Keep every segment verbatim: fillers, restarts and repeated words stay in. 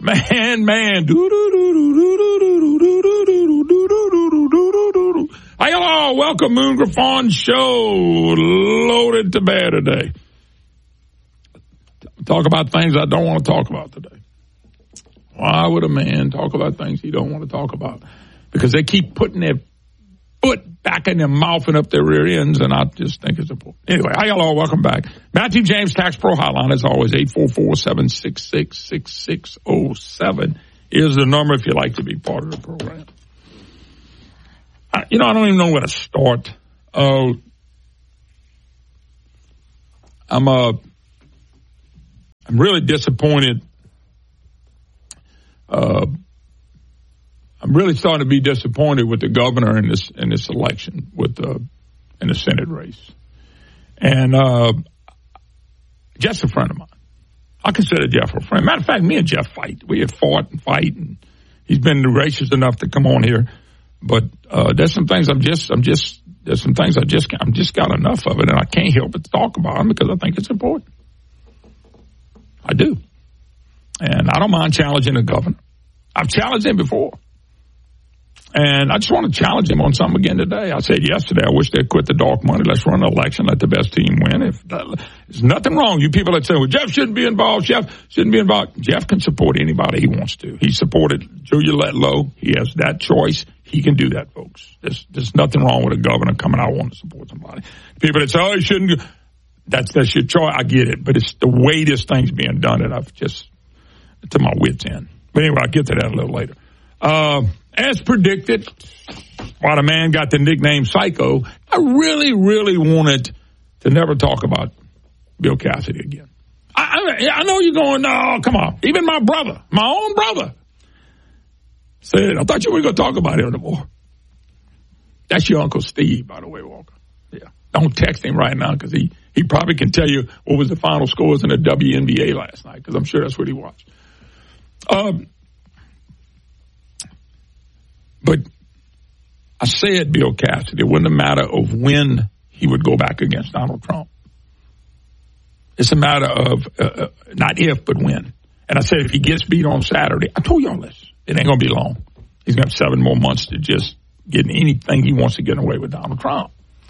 Man, man. Hi, hello. Welcome, Moon Griffon Show. Loaded to bear today. Talk about things I don't want to talk about today. Why would a man talk about things he don't want to talk about? Because they keep putting their foot back in their mouth and up their rear ends, and I just think it's important. Anyway, hi, hello, welcome back. Matthew James Tax Pro Hotline, as always, eight four four, seven six six, six six zero seven. Here's the number if you'd like to be part of the program. I, you know, I don't even know where to start. Uh, I'm, uh, I'm really disappointed. Uh, I'm really starting to be disappointed with the governor in this in this election, with the in the Senate race. And uh, Jeff's a friend of mine. I consider Jeff a friend. Matter of fact, me and Jeff fight. We have fought and fight, and he's been gracious enough to come on here. But uh, there's some things I'm just I'm just there's some things I just I'm just got enough of it, and I can't help but talk about them because I think it's important. I do. And I don't mind challenging the governor. I've challenged him before. And I just want to challenge him on something again today. I said yesterday, I wish they'd quit the dark money. Let's run an election. Let the best team win. If there's nothing wrong. You people that say, well, Jeff shouldn't be involved. Jeff shouldn't be involved. Jeff can support anybody he wants to. He supported Julia Letlow. He has that choice. He can do that, folks. There's, there's nothing wrong with a governor coming out wanting to support somebody. People that say, oh, he shouldn't. That's, that's your choice. I get it. But it's the way this thing's being done that I've just, to my wits' end. But anyway, I'll get to that a little later. Uh, as predicted, why the man got the nickname Psycho, I really, really wanted to never talk about Bill Cassidy again. I, I, I know you're going, no, come on. Even my brother, my own brother, said, I thought you weren't going to talk about him anymore. That's your Uncle Steve, by the way, Walker. Yeah. Don't text him right now because he, he probably can tell you what was the final scores in the W N B A last night because I'm sure that's what he watched. Um, but I said Bill Cassidy, it wasn't a matter of when he would go back against Donald Trump. It's a matter of uh, not if, but when. And I said if he gets beat on Saturday, I told y'all this, it ain't going to be long. He's going to have seven more months to just get anything he wants to get away with Donald Trump.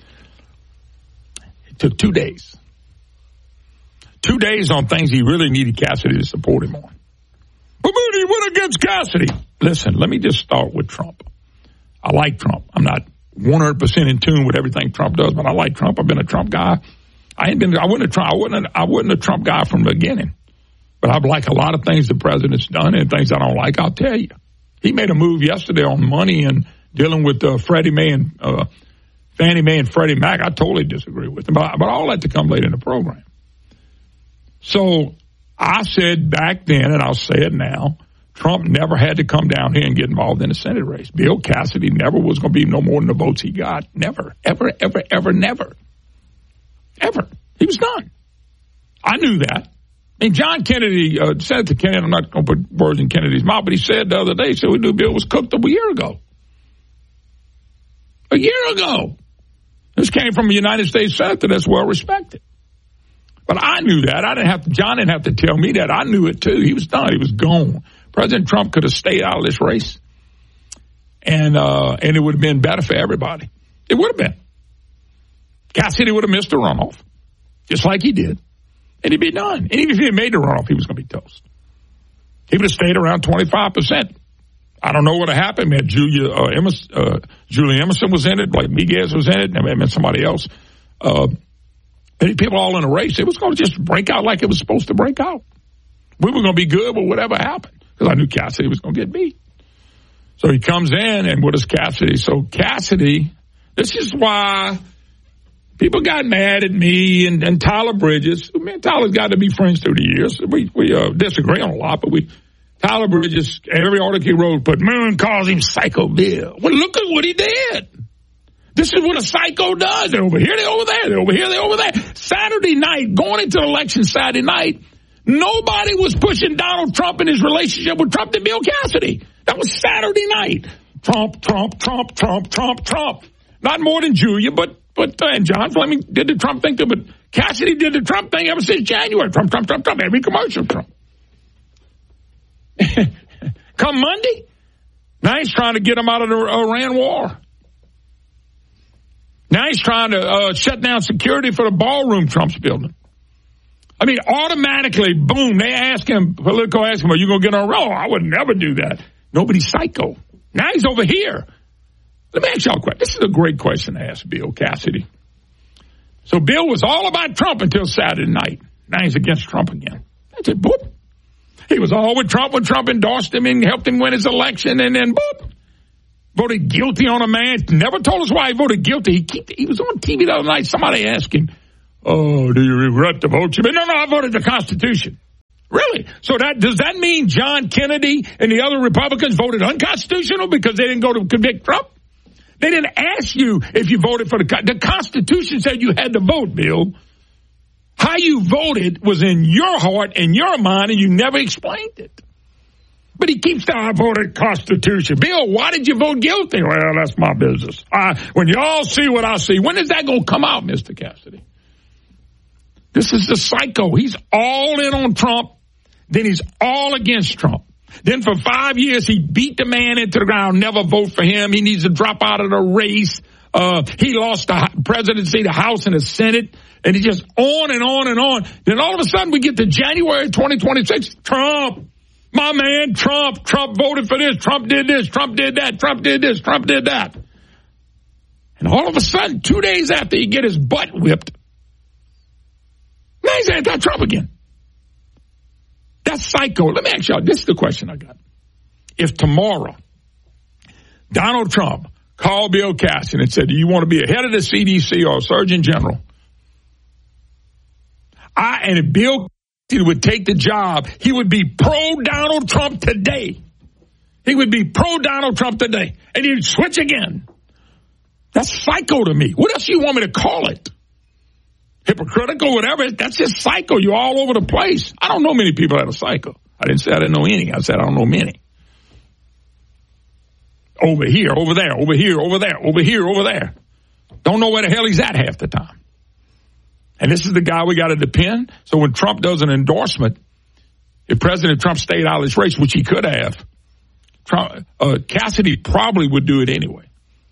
It took two days. Two days on things he really needed Cassidy to support him on. But he went against Cassidy. Listen, let me just start with Trump. I like Trump. I'm not one hundred percent in tune with everything Trump does, but I like Trump. I've been a Trump guy. I ain't been. I wasn't a Trump. I wasn't. A, I wasn't a Trump guy from the beginning. But I like a lot of things the president's done and things I don't like. I'll tell you. He made a move yesterday on money and dealing with uh, Freddie Mae and uh, Fannie Mae and Freddie Mac. I totally disagree with him. But, but I'll let to come later in the program. So I said back then, and I'll say it now, Trump never had to come down here and get involved in the Senate race. Bill Cassidy never was going to be no more than the votes he got. Never, ever, ever, ever, never. Ever. He was done. I knew that. I mean, John Kennedy, uh, Senator Kennedy, I'm not going to put words in Kennedy's mouth, but he said the other day, he said we knew Bill was cooked a year ago. A year ago. This came from a United States senator that's well respected. But I knew that. I didn't have to, John didn't have to tell me that. I knew it too. He was done. He was gone. President Trump could have stayed out of this race. And, uh, and it would have been better for everybody. It would have been. Cassidy would have missed the runoff. Just like he did. And he'd be done. And even if he had made the runoff, he was going to be toast. He would have stayed around twenty-five percent. I don't know what would have happened. Man, Julia, uh, Emerson, uh, Julia Emerson was in it. Blake Miguez was in it. And it meant somebody else. Uh, people all in a race. It was going to just break out like it was supposed to break out. We were going to be good, but whatever happened. Because I knew Cassidy was going to get beat. So he comes in, and what is Cassidy? So Cassidy, this is why people got mad at me and, and Tyler Bridges. Me and Tyler's got to be friends through the years. We, we uh, disagree on a lot, but we, Tyler Bridges, every article he wrote, put Moon calls him Psycho Bill. Well, look at what he did. This is what a psycho does. They're over here, they're over there, they're over here, they're over there. Saturday night, going into the election Saturday night, nobody was pushing Donald Trump in his relationship with Trump than Bill Cassidy. That was Saturday night. Trump, Trump, Trump, Trump, Trump, Trump. Not more than Julia, but but uh, and John Fleming did the Trump thing too, but Cassidy did the Trump thing ever since January. Trump, Trump, Trump, Trump. Every commercial, Trump. Come Monday, now he's trying to get them out of the Iran war. Now he's trying to uh, shut down security for the ballroom Trump's building. I mean, automatically, boom, they ask him, Politico ask him, are you going to get on a roll? I would never do that. Nobody's psycho. Now he's over here. Let me ask y'all a question. This is a great question to ask Bill Cassidy. So Bill was all about Trump until Saturday night. Now he's against Trump again. That's it, boop. He was all with Trump when Trump endorsed him and helped him win his election, and then boop. Voted guilty on a man. Never told us why he voted guilty. He, keep, he was on T V the other night. Somebody asked him, oh, do you regret the vote? No, no, I voted the Constitution. Really? So that does that mean John Kennedy and the other Republicans voted unconstitutional because they didn't go to convict Trump? They didn't ask you if you voted for the the Constitution said you had to vote, Bill. How you voted was in your heart and your mind, and you never explained it. But he keeps saying, I voted Constitution. Bill, why did you vote guilty? Well, that's my business. Uh, when y'all see what I see, when is that going to come out, Mister Cassidy? This is the psycho. He's all in on Trump. Then he's all against Trump. Then for five years, he beat the man into the ground, never vote for him. He needs to drop out of the race. Uh, he lost the presidency, the House, and the Senate. And he just on and on and on. Then all of a sudden, we get to January twenty twenty-six. Trump, my man, Trump. Trump voted for this. Trump did this. Trump did that. Trump did this. Trump did that. And all of a sudden, two days after he get his butt whipped, now he's anti-Trump again. That's psycho. Let me ask y'all, this is the question I got. If tomorrow Donald Trump called Bill Cassidy and said, do you want to be a head of the C D C or a Surgeon General? I, and if Bill Cassidy would take the job, he would be pro-Donald Trump today. He would be pro-Donald Trump today. And he'd switch again. That's psycho to me. What else do you want me to call it? Hypocritical, whatever. That's just psycho. You're all over the place. I don't know many people that are psycho. I didn't say I didn't know any. I said I don't know many. Over here, over there, over here, over there, over here, over there. Don't know where the hell he's at half the time. And this is the guy we got to depend. So when Trump does an endorsement, if President Trump stayed out of this race, which he could have, Trump, uh, Cassidy probably would do it anyway.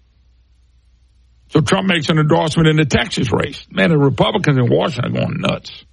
So Trump makes an endorsement in the Texas race. Man, the Republicans in Washington are going nuts.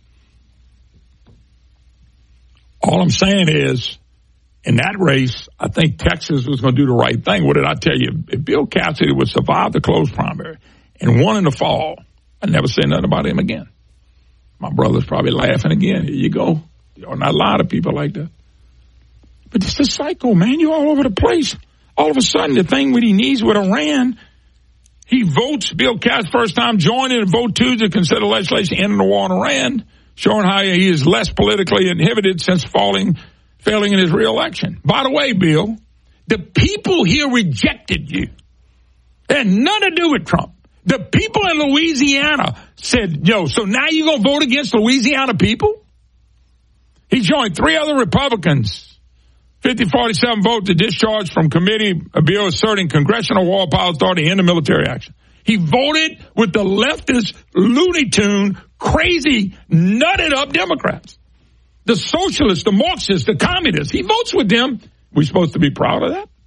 All I'm saying is, in that race, I think Texas was going to do the right thing. What did I tell you? If Bill Cassidy would survive the closed primary and won in the fall, I'd never say nothing about him again. My brother's probably laughing again. Here you go. There are not a lot of people like that. But this is psycho, man. You're all over the place. All of a sudden, the thing that he needs with Iran, he votes, Bill Cassidy, first time joining, and vote two to consider legislation ending the war in Iran, showing how he is less politically inhibited since falling, failing in his reelection. By the way, Bill, the people here rejected you. It had nothing to do with Trump. The people in Louisiana said, yo, so now you're going to vote against Louisiana people? He joined three other Republicans. fifty forty-seven vote to discharge from committee a bill asserting congressional war power authority to end the military action. He voted with the leftist, Looney Tune, crazy, nutted up Democrats. The socialists, the Marxists, the communists. He votes with them. We supposed to be proud of that?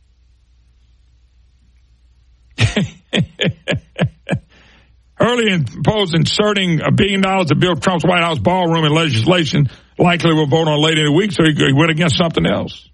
Early imposed inserting a billion dollars to build Trump's White House ballroom in legislation. Likely will vote on it later in the week, so he, he went against something else.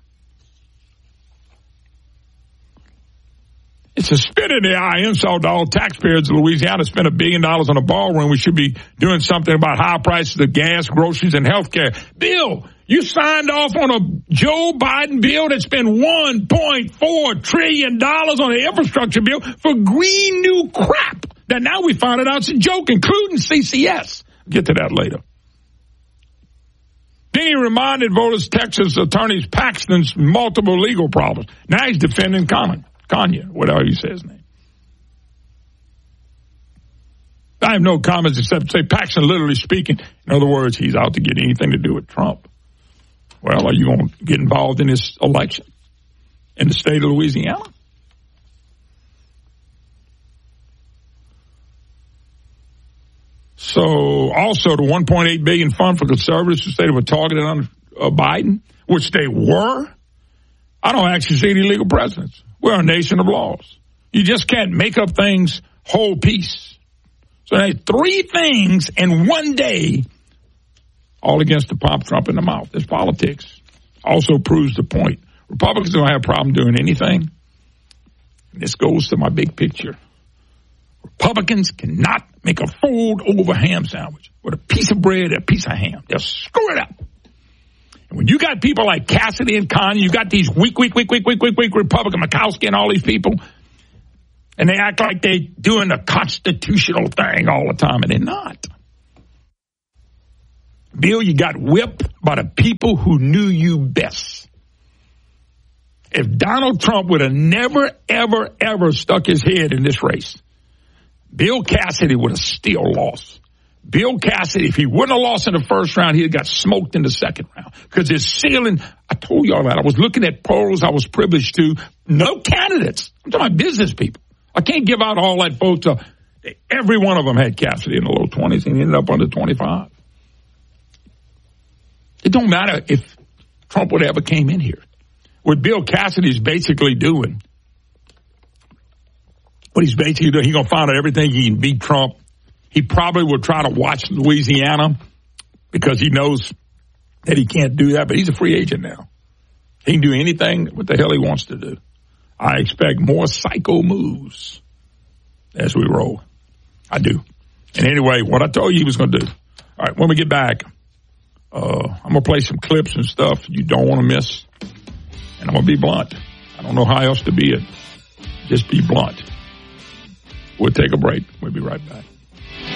It's a spit in the eye insult to all taxpayers in Louisiana. Spend a billion dollars on a ballroom. We should be doing something about high prices of gas, groceries, and health care. Bill, you signed off on a Joe Biden bill that spent one point four trillion dollars on the infrastructure bill for green new crap that now we find it out it's a joke, including C C S. I'll get to that later. Then he reminded voters Texas attorneys Paxton's multiple legal problems. Now he's defending Kanye. Kanye, whatever you say his name. I have no comments except to say Paxton literally speaking. In other words, he's out to get anything to do with Trump. Well, are you going to get involved in this election in the state of Louisiana? So also the one point eight billion dollars fund for conservatives who say they were targeted on uh, Biden, which they were. I don't actually see any legal precedents. We're a nation of laws. You just can't make up things whole piece. So there's three things in one day, all against to pop Trump in the mouth. It's politics. Also proves the point. Republicans don't have a problem doing anything. And this goes to my big picture. Republicans cannot make a fold-over ham sandwich with a piece of bread and a piece of ham. They'll screw it up. And when you got people like Cassidy and Kanye, you got these weak, weak, weak, weak, weak, weak, weak Republican Murkowski and all these people, and they act like they're doing a constitutional thing all the time, and they're not. Bill, you got whipped by the people who knew you best. If Donald Trump would have never, ever, ever stuck his head in this race, Bill Cassidy would have still lost. Bill Cassidy, if he wouldn't have lost in the first round, he'd have got smoked in the second round. Because his ceiling, I told y'all that. I was looking at polls I was privileged to. No candidates. I'm talking about business people. I can't give out all that votes. Uh, every one of them had Cassidy in the low twenties, and he ended up under twenty-five. It don't matter if Trump would ever came in here. What Bill Cassidy's basically doing, what he's basically doing, he's going to find out everything he can beat Trump. He probably will try to watch Louisiana because he knows that he can't do that, but he's a free agent now. He can do anything what the hell he wants to do. I expect more psycho moves as we roll. I do. And anyway, what I told you he was going to do. All right, when we get back, uh, I'm going to play some clips and stuff you don't want to miss. And I'm going to be blunt. I don't know how else to be it. Just be blunt. We'll take a break. We'll be right back.